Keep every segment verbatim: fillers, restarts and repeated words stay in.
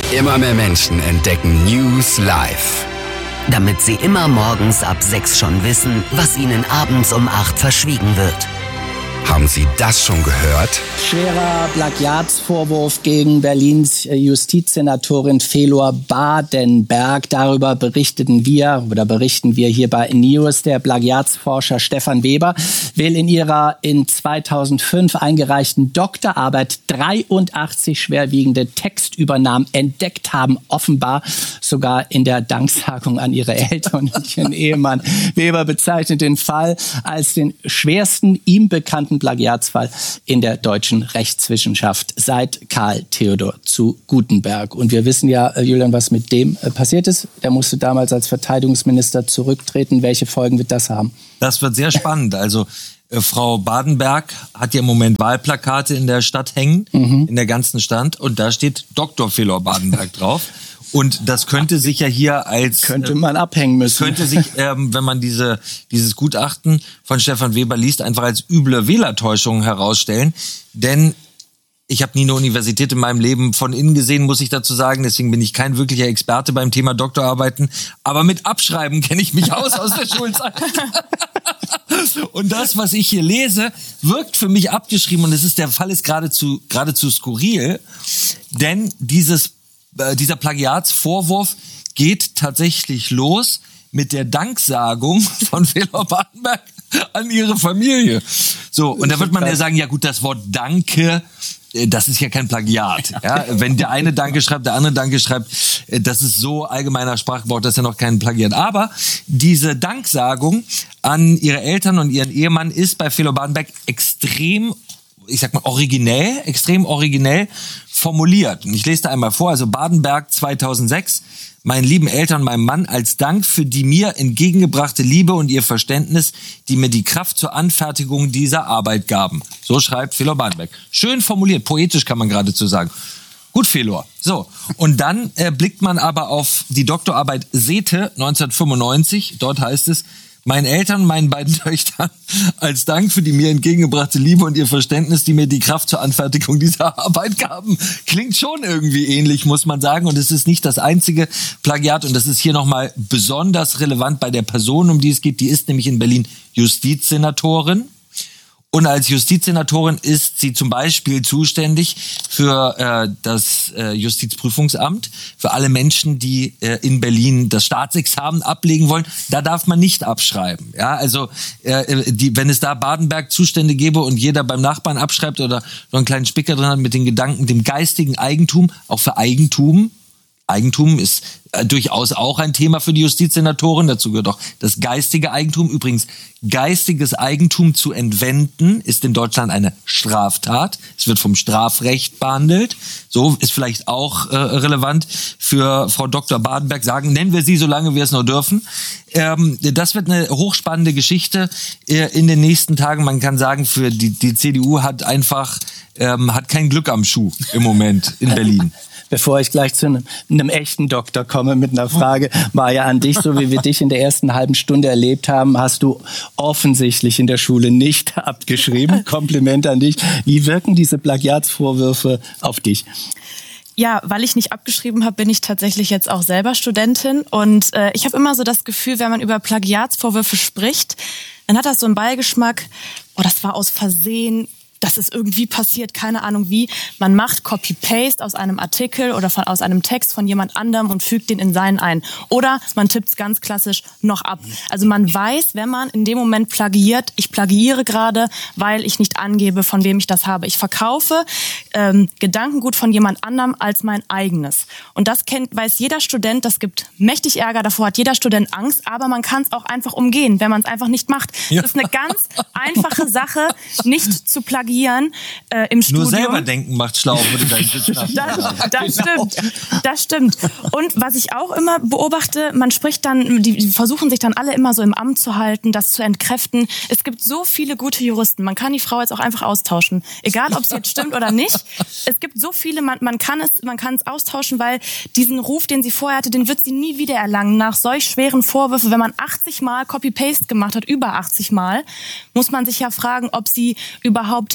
Immer mehr Menschen entdecken News live. Damit sie immer morgens ab sechs schon wissen, was ihnen abends um acht verschwiegen wird. Haben Sie das schon gehört? Schwerer Plagiatsvorwurf gegen Berlins Justizsenatorin Felor Badenberg. Darüber berichteten wir oder berichten wir hier bei News. Der Plagiatsforscher Stefan Weber will in ihrer in zweitausendfünf eingereichten Doktorarbeit dreiundachtzig schwerwiegende Textübernahmen entdeckt haben. Offenbar sogar in der Danksagung an ihre Eltern und ihren Ehemann. Weber bezeichnet den Fall als den schwersten ihm bekannten Plagiatsfall in der deutschen Rechtswissenschaft seit Karl Theodor zu Gutenberg. Und wir wissen ja, Julian, was mit dem äh, passiert ist. Der musste damals als Verteidigungsminister zurücktreten. Welche Folgen wird das haben? Das wird sehr spannend. Also äh, Frau Badenberg hat ja im Moment Wahlplakate in der Stadt hängen, mhm. in der ganzen Stadt. Und da steht Doktor Felor Badenberg drauf. Und das könnte sich ja hier als... Könnte man abhängen müssen. Könnte sich, ähm, wenn man diese dieses Gutachten von Stefan Weber liest, einfach als üble Wählertäuschung herausstellen. Denn ich habe nie eine Universität in meinem Leben von innen gesehen, muss ich dazu sagen. Deswegen bin ich kein wirklicher Experte beim Thema Doktorarbeiten. Aber mit Abschreiben kenne ich mich aus aus der Schulzeit. Und das, was ich hier lese, wirkt für mich abgeschrieben. Und es ist, der Fall ist geradezu, geradezu skurril. Denn dieses Dieser Plagiatsvorwurf geht tatsächlich los mit der Danksagung von Felor Badenberg an ihre Familie. So, und da wird man ja sagen, ja gut, das Wort Danke, das ist ja kein Plagiat. Ja, wenn der eine Danke schreibt, der andere Danke schreibt, das ist so allgemeiner Sprachgebrauch, das ist ja noch kein Plagiat. Aber diese Danksagung an ihre Eltern und ihren Ehemann ist bei Felor Badenberg extrem, ich sag mal, originell, extrem originell formuliert. Und ich lese da einmal vor, also Badenberg zweitausendsechs, meinen lieben Eltern, meinem Mann, als Dank für die mir entgegengebrachte Liebe und ihr Verständnis, die mir die Kraft zur Anfertigung dieser Arbeit gaben. So schreibt Felor Badenberg. Schön formuliert, poetisch kann man geradezu sagen. Gut, Felor. So, und dann äh, blickt man aber auf die Doktorarbeit Sethe neunzehnhundertfünfundneunzig. Dort heißt es, meinen Eltern, meinen beiden Töchtern, als Dank für die mir entgegengebrachte Liebe und ihr Verständnis, die mir die Kraft zur Anfertigung dieser Arbeit gaben. Klingt schon irgendwie ähnlich, muss man sagen. Und es ist nicht das einzige Plagiat. Und das ist hier nochmal besonders relevant bei der Person, um die es geht. Die ist nämlich in Berlin Justizsenatorin. Und als Justizsenatorin ist sie zum Beispiel zuständig für äh, das äh, Justizprüfungsamt, für alle Menschen, die äh, in Berlin das Staatsexamen ablegen wollen. Da darf man nicht abschreiben. Ja, also äh, die, wenn es da Badenberg-Zustände gäbe und jeder beim Nachbarn abschreibt oder noch einen kleinen Spicker drin hat mit den Gedanken, dem geistigen Eigentum, auch für Eigentum. Eigentum ist äh, durchaus auch ein Thema für die Justizsenatorin. Dazu gehört auch das geistige Eigentum. Übrigens, geistiges Eigentum zu entwenden ist in Deutschland eine Straftat. Es wird vom Strafrecht behandelt. So ist vielleicht auch äh, relevant für Frau Doktor Badenberg. Sagen, nennen wir sie, solange wir es noch dürfen. Ähm, das wird eine hochspannende Geschichte äh, in den nächsten Tagen. Man kann sagen, für die, die C D U hat einfach ähm, hat kein Glück am Schuh im Moment in Berlin. Bevor ich gleich zu einem, einem echten Doktor komme mit einer Frage, Maja, an dich, so wie wir dich in der ersten halben Stunde erlebt haben, hast du offensichtlich in der Schule nicht abgeschrieben. Kompliment an dich. Wie wirken diese Plagiatsvorwürfe auf dich? Ja, weil ich nicht abgeschrieben habe, bin ich tatsächlich jetzt auch selber Studentin. Und äh, ich habe immer so das Gefühl, wenn man über Plagiatsvorwürfe spricht, dann hat das so einen Beigeschmack, oh, das war aus Versehen, das ist irgendwie passiert, keine Ahnung wie. Man macht Copy-Paste aus einem Artikel oder von, aus einem Text von jemand anderem und fügt den in seinen ein. Oder man tippt es ganz klassisch noch ab. Also man weiß, wenn man in dem Moment plagiiert, ich plagiiere gerade, weil ich nicht angebe, von wem ich das habe. Ich verkaufe ähm, Gedankengut von jemand anderem als mein eigenes. Und das kennt, weiß jeder Student, das gibt mächtig Ärger, davor hat jeder Student Angst, aber man kann es auch einfach umgehen, wenn man es einfach nicht macht. Ja. Das ist eine ganz einfache Sache, nicht zu plagieren. Äh, im Studium. Nur selber denken macht schlau, würde dein Wissenschaft sagen. Das stimmt, das stimmt. Und was ich auch immer beobachte, man spricht dann, die versuchen sich dann alle immer so im Amt zu halten, das zu entkräften. Es gibt so viele gute Juristen, man kann die Frau jetzt auch einfach austauschen. Egal, ob es jetzt stimmt oder nicht. Es gibt so viele, man, man kann es, man kann es austauschen, weil diesen Ruf, den sie vorher hatte, den wird sie nie wieder erlangen. Nach solch schweren Vorwürfen, wenn man achtzig Mal Copy-Paste gemacht hat, über achtzig Mal, muss man sich ja fragen, ob sie überhaupt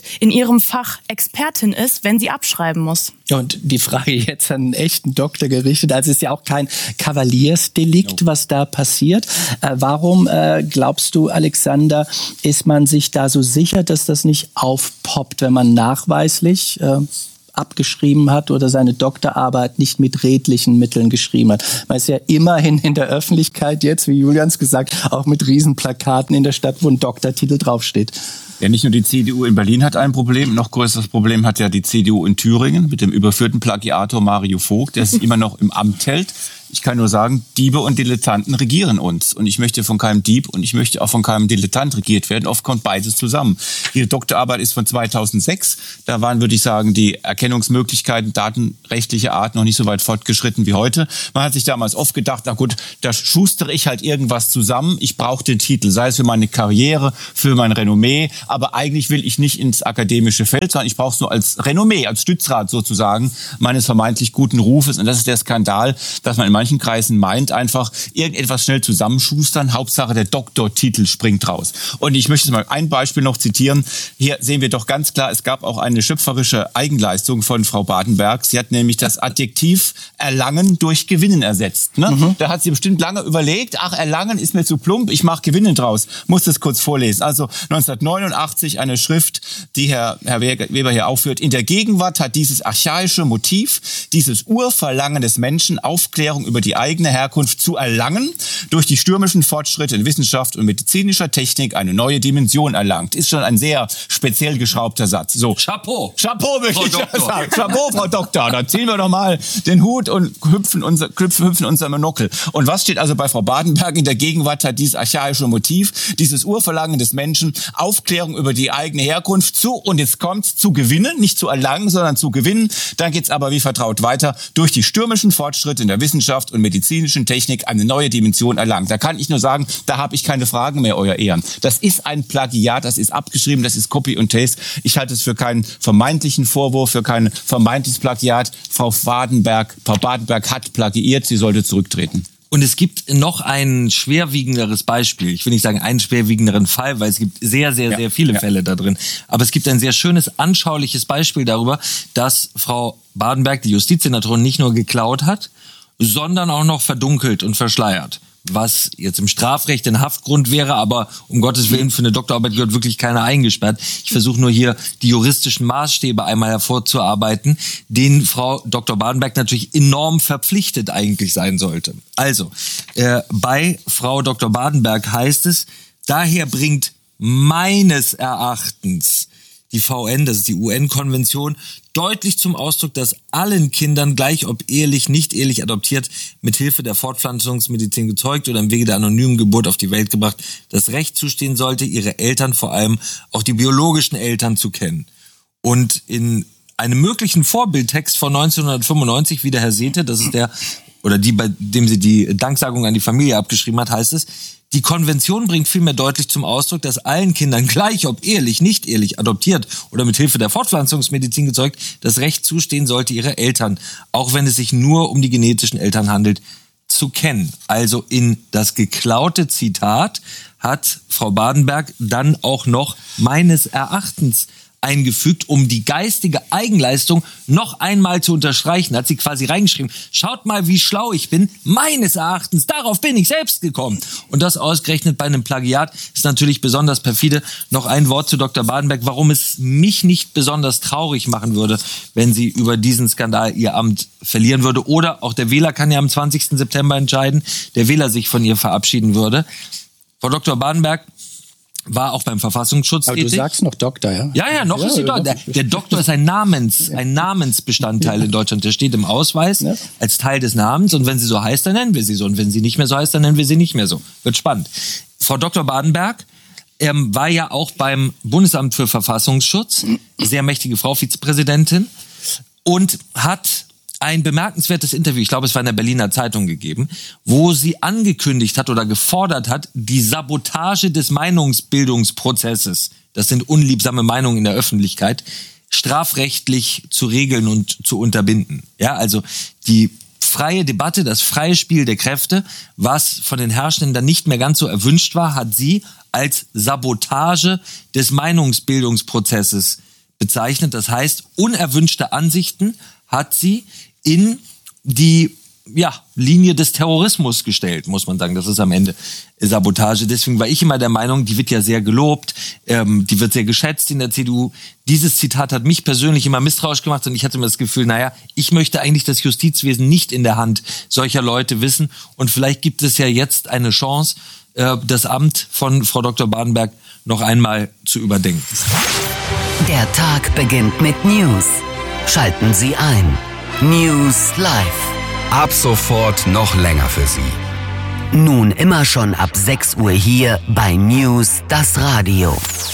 in ihrem Fach Expertin ist, wenn sie abschreiben muss. Und die Frage jetzt an einen echten Doktor gerichtet, also es ist ja auch kein Kavaliersdelikt, no. was da passiert. Äh, warum äh, glaubst du, Alexander, ist man sich da so sicher, dass das nicht aufpoppt, wenn man nachweislich äh, abgeschrieben hat oder seine Doktorarbeit nicht mit redlichen Mitteln geschrieben hat? Man ist ja immerhin in der Öffentlichkeit jetzt, wie Julians gesagt, auch mit Riesenplakaten in der Stadt, wo ein Doktortitel draufsteht. Ja, nicht nur die C D U in Berlin hat ein Problem, noch größeres Problem hat ja die C D U in Thüringen mit dem überführten Plagiator Mario Vogt, der sich immer noch im Amt hält. Ich kann nur sagen, Diebe und Dilettanten regieren uns. Und ich möchte von keinem Dieb und ich möchte auch von keinem Dilettant regiert werden. Oft kommt beides zusammen. Ihre Doktorarbeit ist von zweitausendsechs. Da waren, würde ich sagen, die Erkennungsmöglichkeiten datenrechtlicher Art noch nicht so weit fortgeschritten wie heute. Man hat sich damals oft gedacht, na gut, da schustere ich halt irgendwas zusammen. Ich brauche den Titel, sei es für meine Karriere, für mein Renommee. Aber eigentlich will ich nicht ins akademische Feld, sondern ich brauche es nur als Renommee, als Stützrad sozusagen meines vermeintlich guten Rufes. Und das ist der Skandal, dass man in manchen Kreisen meint, einfach irgendetwas schnell zusammenschustern. Hauptsache der Doktortitel springt raus. Und ich möchte mal ein Beispiel noch zitieren. Hier sehen wir doch ganz klar, es gab auch eine schöpferische Eigenleistung von Frau Badenberg. Sie hat nämlich das Adjektiv Erlangen durch Gewinnen ersetzt. Ne? Mhm. Da hat sie bestimmt lange überlegt, ach, Erlangen ist mir zu plump, ich mache Gewinnen draus. Muss das kurz vorlesen. Also neunzehnhundertneunundachtzig eine Schrift, die Herr, Herr Weber hier aufführt. In der Gegenwart hat dieses archaische Motiv, dieses Urverlangen des Menschen, Aufklärung über die eigene Herkunft zu erlangen, durch die stürmischen Fortschritte in Wissenschaft und medizinischer Technik eine neue Dimension erlangt. Ist schon ein sehr speziell geschraubter Satz. So. Chapeau. Chapeau, möchte ich sagen. Chapeau, Frau Doktor. Dann ziehen wir doch mal den Hut und hüpfen unser, hüpfen, hüpfen unser Monokel. Und was steht also bei Frau Badenberg? In der Gegenwart hat dieses archaische Motiv, dieses Urverlangen des Menschen, Aufklärung über die eigene Herkunft zu, und jetzt kommt's, zu gewinnen, nicht zu erlangen, sondern zu gewinnen. Dann geht's aber wie vertraut weiter, durch die stürmischen Fortschritte in der Wissenschaft und medizinischen Technik eine neue Dimension erlangt. Da kann ich nur sagen, da habe ich keine Fragen mehr, Euer Ehren. Das ist ein Plagiat, das ist abgeschrieben, das ist Copy und Paste. Ich halte es für keinen vermeintlichen Vorwurf, für kein vermeintes Plagiat. Frau Badenberg, Frau Badenberg hat plagiiert, sie sollte zurücktreten. Und es gibt noch ein schwerwiegenderes Beispiel. Ich will nicht sagen einen schwerwiegenderen Fall, weil es gibt sehr, sehr, ja, sehr viele ja. Fälle da drin. Aber es gibt ein sehr schönes, anschauliches Beispiel darüber, dass Frau Badenberg, die Justizsenatorin, nicht nur geklaut hat, sondern auch noch verdunkelt und verschleiert. Was jetzt im Strafrecht ein Haftgrund wäre, aber um Gottes Willen, für eine Doktorarbeit gehört wirklich keiner eingesperrt. Ich versuche nur hier die juristischen Maßstäbe einmal hervorzuarbeiten, denen Frau Doktor Badenberg natürlich enorm verpflichtet eigentlich sein sollte. Also, äh, bei Frau Doktor Badenberg heißt es, daher bringt meines Erachtens die V N, das ist die U N-Konvention, deutlich zum Ausdruck, dass allen Kindern, gleich ob ehelich, nicht ehelich adoptiert, mit Hilfe der Fortpflanzungsmedizin gezeugt oder im Wege der anonymen Geburt auf die Welt gebracht, das Recht zustehen sollte, ihre Eltern, vor allem auch die biologischen Eltern, zu kennen. Und in einem möglichen Vorbildtext von neunzehnhundertfünfundneunzig, wie der Herr Sethe, das ist der, oder die, bei dem sie die Danksagung an die Familie abgeschrieben hat, heißt es, die Konvention bringt vielmehr deutlich zum Ausdruck, dass allen Kindern, gleich ob ehelich, nicht ehelich, adoptiert oder mit Hilfe der Fortpflanzungsmedizin gezeugt, das Recht zustehen sollte, ihre Eltern, auch wenn es sich nur um die genetischen Eltern handelt, zu kennen. Also in das geklaute Zitat hat Frau Badenberg dann auch noch meines Erachtens eingefügt, um die geistige Eigenleistung noch einmal zu unterstreichen. Hat sie quasi reingeschrieben, schaut mal, wie schlau ich bin. Meines Erachtens, darauf bin ich selbst gekommen. Und das ausgerechnet bei einem Plagiat ist natürlich besonders perfide. Noch ein Wort zu Doktor Badenberg, warum es mich nicht besonders traurig machen würde, wenn sie über diesen Skandal ihr Amt verlieren würde. Oder auch der Wähler kann ja am zwanzigsten September entscheiden, der Wähler sich von ihr verabschieden würde. Frau Doktor Badenberg war auch beim Verfassungsschutz Aber tätig. Du sagst noch Doktor, ja? Ja, ja, noch ja, ist sie Doktor. Der, der Doktor ist ein Namens, ein Namensbestandteil ja. in Deutschland. Der steht im Ausweis ja. als Teil des Namens. Und wenn sie so heißt, dann nennen wir sie so. Und wenn sie nicht mehr so heißt, dann nennen wir sie nicht mehr so. Wird spannend. Frau Doktor Badenberg ähm, war ja auch beim Bundesamt für Verfassungsschutz, sehr mächtige Frau, Vizepräsidentin, und hat ein bemerkenswertes Interview, ich glaube, es war in der Berliner Zeitung gegeben, wo sie angekündigt hat oder gefordert hat, die Sabotage des Meinungsbildungsprozesses, das sind unliebsame Meinungen in der Öffentlichkeit, strafrechtlich zu regeln und zu unterbinden. Ja, also die freie Debatte, das freie Spiel der Kräfte, was von den Herrschenden dann nicht mehr ganz so erwünscht war, hat sie als Sabotage des Meinungsbildungsprozesses bezeichnet. Das heißt, unerwünschte Ansichten hat sie in die ja, Linie des Terrorismus gestellt, muss man sagen. Das ist am Ende Sabotage. Deswegen war ich immer der Meinung, die wird ja sehr gelobt, ähm, die wird sehr geschätzt in der C D U. Dieses Zitat hat mich persönlich immer misstrauisch gemacht und ich hatte immer das Gefühl, naja, ich möchte eigentlich das Justizwesen nicht in der Hand solcher Leute wissen. Und vielleicht gibt es ja jetzt eine Chance, äh, das Amt von Frau Doktor Badenberg noch einmal zu überdenken. Der Tag beginnt mit News. Schalten Sie ein. News Live. Ab sofort noch länger für Sie. Nun immer schon ab sechs Uhr hier bei News das Radio.